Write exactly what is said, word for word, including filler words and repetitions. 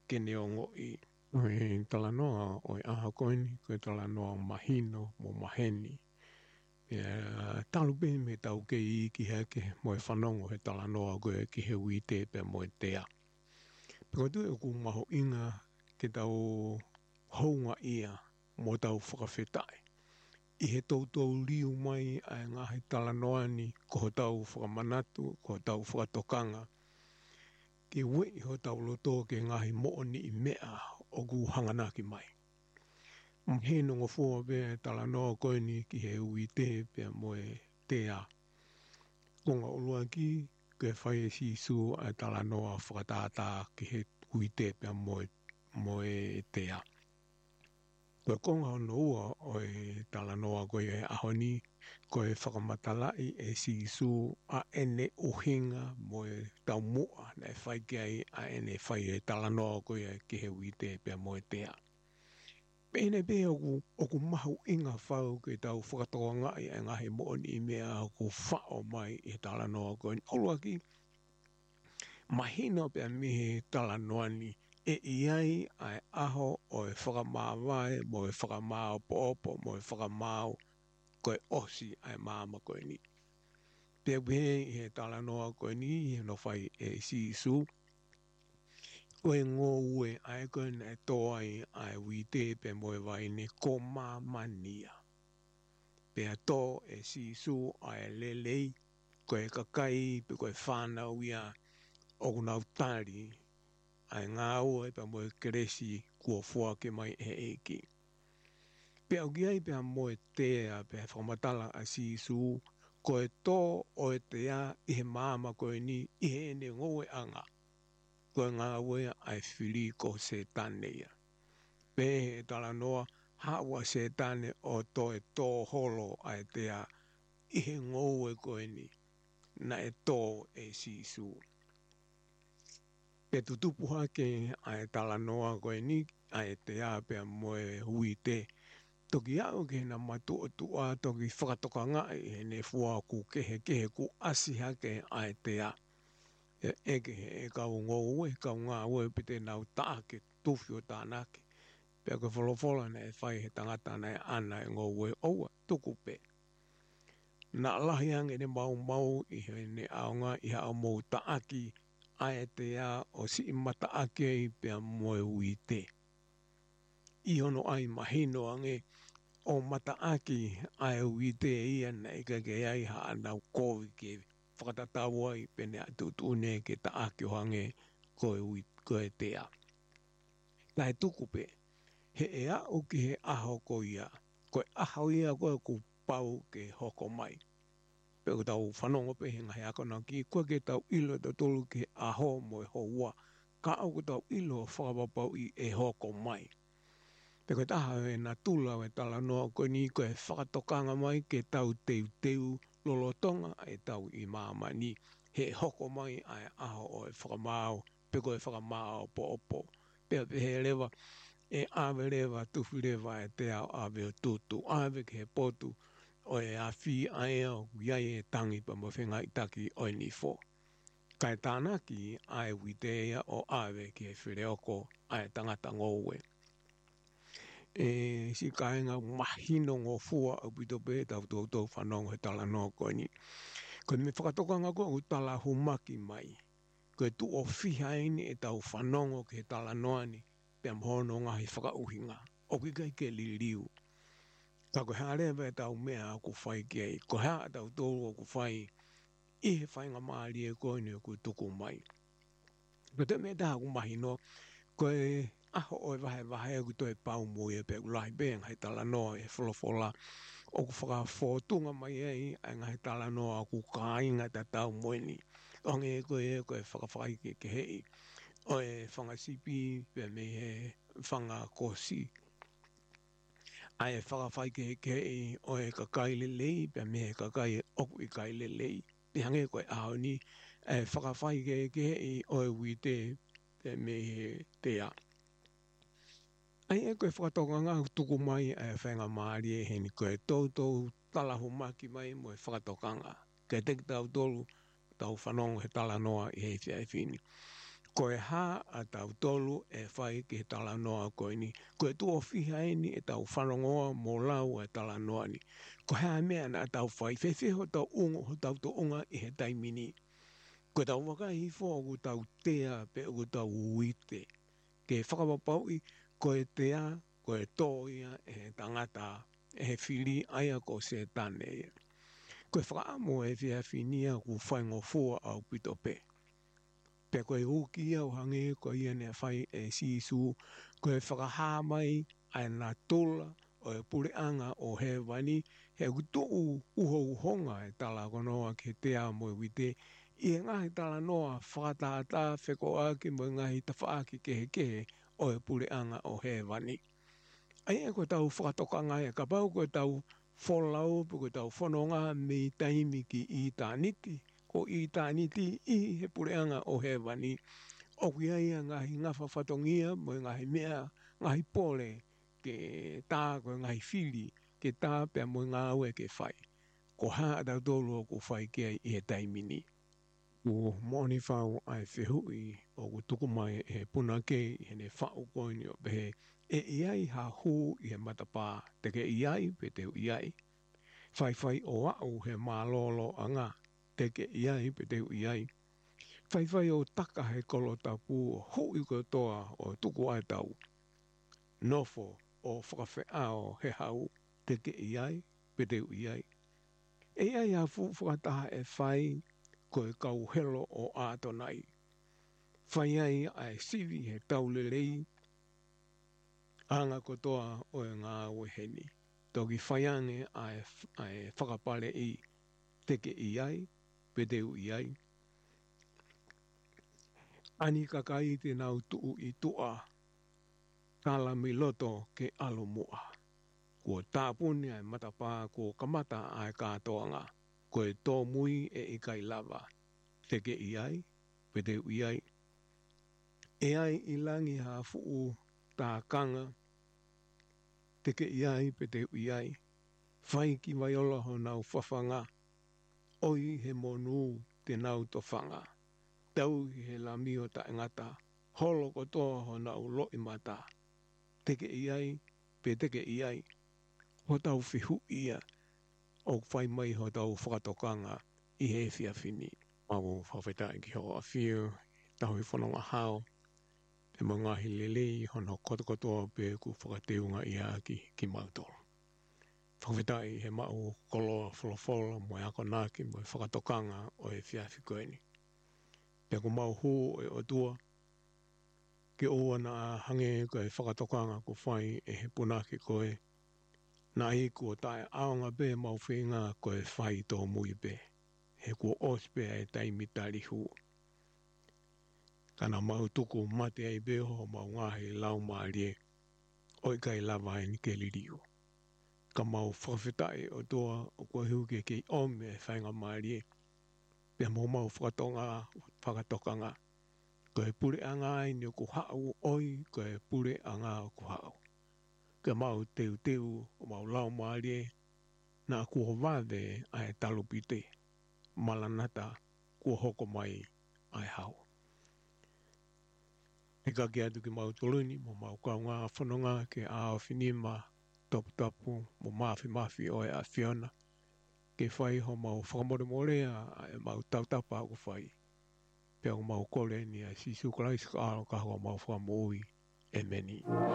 kene o ngoi. O e talanoa o e aha koini, ko e talanoa o mahino mo maheni. Ia talu pe me tau ke i ki heke mo e whanongo he talanoa ko e ki he uite pe mo e tea. Peko tu e ku maho inga ke tau hounga ia mo tau whakawhetai. I he tautou liu mai ai ngā he talanoa ni ko ho tau whakamanatu, ko ho tau whakatokanga. Ke wei ho tau loto ke ngahi mooni i mea o ku hanganaki mai. Mhe no ngofua pe talanoa koe ni ki he ui te pe mo e tea. Konga ulua ki ke whai e si su a talanoa whakatata ki he ui te pe mo e, mo e tea. Koe konga ono ua o e talanoa koe e ahoni, koe whakamatalai e si su a ene uhinga mo e tau mua na e whai ki ai a ene whai e talanoa koe e ki he ui te pe mo e tea. Pene pe oku, oku mahu inga whau ke tau whakatoa ngai e ngahi mooni i mea oku whao mai e talanoa koe. Olua ki, mahina pe a mihe talanoa ni e iai ai aho o e whakamāwai, mo e whakamāo poopo, mo e whakamāo koe osi ai māma koe ni. Pea pehe i he talanoa koe ni, i no whai e si su, koe ngō ue ai koe nei toa i ai wite pe moe wai ne ko mamania. Pea tō e si su ai lelei, koe kakai pe koe whānau ia o kunau tari ai ngā ue pe moe keresi kua fua ke mai e eki. Pea uki ai pea moe tea pe whakamatala a si su, koe tō o e tea i he māma koe ni i he ene ngoe anga. Koe ngā wea ai whiri ko se taneia. Pē he talanoa hawa se tane o to e tō holo ai tea i he ngōue koe ni na e tō e sisu. Pe tutupu hake ai talanoa koe ni ai tea pea moe hui te. Toki au ke na matu o tua toki whakatoka ngai he ne fua ku kehe kehe ku asi hake ai tea. E eke e kau ngō ue, kau ngā ue pite nau tāke tuwhi o tānake. Pea koe wholofola na e whai he tangata na e ana e ngō ue oua tuku pe. Nā lahi ange ne mau mau i he ne aonga i hao mou taaki ai te a o si imata ake i pea moe ui te. I hono ai mahino ange o mata aki ai ui te ia na ika ke ai ha anau kōwi ke whakatatawai pene atutune ke ta ake o hange koe ui koe te a. Lai tuku pe, he e a o ki he aho ko ia, koe aho ia koe ku pau ke hoko mai. Pe ko tau whanongo pe he ngahi akona ki, koe ke tau ilo te tolu ke aho mo e hoa, ka au ko tau ilo whakapapau i e hoko mai. Pe koe taha e na tula e tala noa koe ni koe whakatokanga mai ke tau teu teu lolotonga e tau i māma ni he hoko mai ai aho o e whakamāo, pe koe whakamāo po opo. Pe pe he lewa, e awe lewa, tuwhi lewa e te ao awe o tutu, awe ke he potu o e a whi ai o iai e tangi pa mo whenga i taki o ni fo. Kai tānaki ai witea o awe ke he whireoko ai tangata ngōwe. E si kāinga mahino ngō fua au pito pe tau tau tau whanong he tala noa koe ni. Koe me whakatokanga koe u tala humaki mai. Koe tu o whihaini e tau whanongo ke he tala noa ni pe amhono ngahi whakauhinga. O ki kai ke li liu. Ka koe hārewa e tau mea aku whai ki ai. Koe haa tau tōru aku whai i he whainga maari e koe ni aku tuku mai. Koe te mea taha ku mahino koe aho oi wahe wahe aku toi pau mui e pe ulahi bēng hei tala noa e wholofola o ku whakawhotunga mai ei ai ngahi tala noa aku kāinga ta tau moeni onge e koe e koe whakawhai ke ke hei o e whangasipi pe me he whanga kosi ai e whakawhai ke ke hei o e kakai lelei pe me he kakai oku i kai lelei pe hange koe aho ni e whakawhai ke ke hei o e wite pe me he tea. Ai e koe whakatoka ngā tuku mai e whenga maari e heni koe tau tau talahu maki mai mo e whakatoka ngā. Kei teki tau tolu tau whanongo he tala noa i hei whiai whini. koe hā a tau tolu e whai ke tala noa koe ni. Koe tua whiha e ni e tau whanongoa mō lau e tala noa ni. Ko hea mea na tau whai whewhi ho tau ungo ho tau to unga i he taimini. Koe tau waka hi fo o tau tea pe o tau uite. Ke whakapapau i koe tea, koe tō ia e he tangata e he whiri aia ko se tane ia. Koe whakaamo e whia whinia ku whaingo fua au pito pe. Pe koe uki au hange koe ia ne whai e sisu, koe whakahā mai ai nā tola o e pure anga o he wani, he uto u uho uhonga e tala konoa ke tea mo wite, i e ngahi tala noa whakatata wheko aki mo ngahi tawhaaki kehe kehe o e pure anga o he wani. Ai e koe tau whakatoka ngai e kapau koe tau wholau po koe tau whanonga me taimi ki i tāniti, ko i tāniti i he pureanga o he wani. O kia ia ngahi ngawha whatongia mo ngahi mea, ngahi pole ke tā koe ngahi whiri, ke tā pia mo ngā ue ke whai. Ko hā tau tōlu o ku whai kia i he taimini. Ko moni whau ai whihui o ku tuku mai he puna kei he ne whau koini o pehe e iai ha hū i he matapā, teke iai pe teu iai. Whai whai o au he mālolo anga, teke iai pe teu iai. Whai whai o taka he kolo tapu o hui ko toa o tuku ai tau. Nofo o whakawhi ao he hau, teke iai pe teu iai. E iai a fu whakataha e whai koe kau helo o ātonai. Whai ai ai sivi he taulelei, anga kotoa o e ngā weheni. Toki whaiane ai, ai whakapale i teke iai, pe teu iai. Ani kakai te nau tuu i tua, tala mi loto ke alo mua. Ko tāpuni ai matapā ko kamata ai kātoanga, ko e tō mui e ikai lava, teke iai, pe teu iai. E ai ilangi ha fuu tā kanga, teke iai pe teu iai. Whai ki waiola ho nau whawhanga, oi he monu te nau to whanga. Tau he lami o ta ngata, holo kotoa ho nau loi mata. Teke iai, pe teke iai, ho tau whihu ia, o whai mai ho tau whakatokanga i he whia whini. Mau whawhetai ki ho a whiu, tau i whanonga hao, te mga hi lelei hono kotokotoa pe ku whakateunga i aki ki mautoro. Whawhetai he mau koloa wholowhola mo e ako naki mo e whakatokanga o e whiawhi koeni. Pe ku mau hū e o tua, ke oa na hange ko e whakatokanga ku whai e he punaki koe, na i kua tae aonga pe mau whenga ko e whai tō mui pe, he kua ospe e taimi tari hū. Kana mau tuku mate ai beho mau ngahi lau maarie, oi kai lava e ni ke liriu. Ka mau whawhetai o toa o kua hiu ke kei ome e whainga maarie, pe mau mau whakatonga, whakatokanga, ko e pure anga ai ni o ku hau oi, ko e pure anga o ku hau. Ka mau teu teu o mau lau maarie, na kua wade ai talupite, malanata kua hoko mai ai hau. E ka ki atu ki mau toluni, mo mau kaunga whanonga ke ao whinima, tapu tapu, mo mafi mafi o e a Fiona. Ke whai ho mau whakamore more a e mau tautapa ako whai. Pea o mau kore ni a Sisu Christ ka alo ka hoa mau whakamoi e meni.